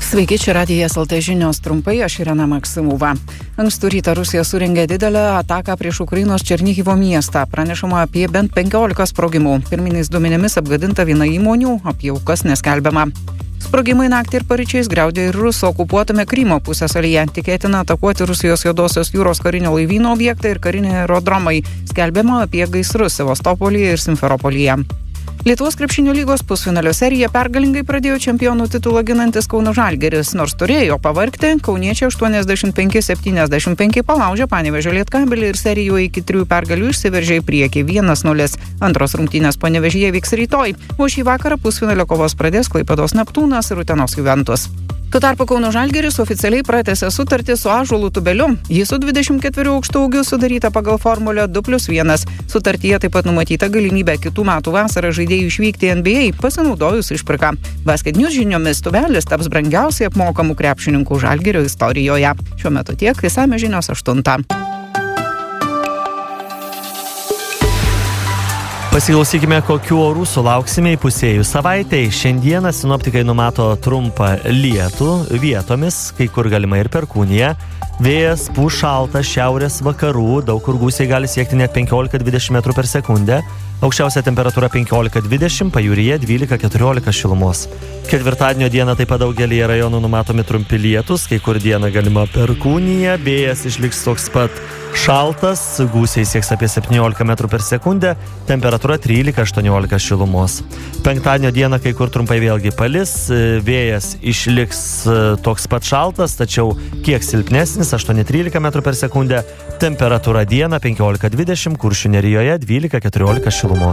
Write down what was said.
Sveiki, čia Radijas LT žinios trumpai, aš Irena Maksimova. Ankstų rytą Rusija surengė didelę ataką prieš Ukrainos Černihivo miestą. Pranešama apie bent 15 sprogimų. Pirminiais duomenimis apgadinta viena įmonių, apie aukas neskelbiama. Sprogimai naktį ir paryčiais griaudė ir Rusų okupuotame Krymo pusiasalyje. Tikėtina atakuoti Rusijos Juodosios jūros karinio laivyno objektą ir karinį aerodromai. Skelbiama apie gaisrus Sevastopolyje ir Simferopolyje. Lietuvos krepšinio lygos pusfinalio seriją pergalingai pradėjo čempionų titulą ginantis Kauno Žalgiris. Nors turėjo pavargti, kauniečiai 85-75 palaužė Panevėžio Lietkabelį ir serijoje iki 3 pergalių išsiveržė į priekį 1-0. Antros rungtynės Panevėžyje vyks rytoj, o šį vakarą pusfinalio kovos pradės Klaipėdos Neptūnas ir Utenos Juventus. Tuo tarpu Kauno Žalgiris oficialiai pratęsė sutartį su Ąžuolu Tubeliu. Jis su 24 aukštaūgiu sudaryta pagal formulę 2+1. Sutartyje taip pat numatyta galimybė kitų metų vasarą žaidėjų išvykti į NBA pasinaudojus išpirką. Basket News žiniomis Tubelis taps brangiausiai apmokamų krepšininkų Žalgirio istorijoje. Šiuo metu tiek, išsamios žinios 8. Pasiklausykime, kokių orų sulauksime įpusėjus savaitei. Šiandieną sinoptikai numato trumpą lietų, vietomis, kai kur galima ir perkūnija. Vėjas pūs šaltas šiaurės vakarų, daug kur gūsiai gali siekti net 15-20 metrų per sekundę. Aukščiausia temperatūra 15-20, pajūryje 12-14 šilumos. Ketvirtadienio dieną taip pat daugelyje rajonų numatomi trumpi lietūs, kai kur dieną galima perkūnija, vėjas išliks toks pat šaltas, gūsiai sieks apie 17 metrų per sekundę, temperatūra 13-18 šilumos. Penktadienio dieną kai kur trumpai vėlgi palis, vėjas išliks toks pat šaltas, tačiau kiek silpnesnis, 8-13 metrų per sekundę, temperatūra dieną 15-20, Kuršių Nerijoje 12-14 šilumos.